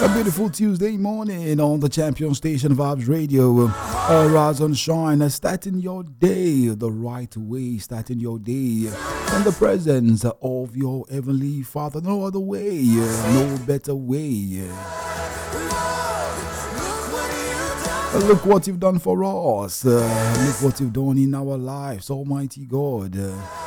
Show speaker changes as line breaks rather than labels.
A beautiful Tuesday morning on the Champion Station Vibes Radio. All rise and shine, starting your day the right way, starting your day in the presence of your Heavenly Father. No other way, no better way. Look what you've done for us. Look what you've done in our lives, Almighty God.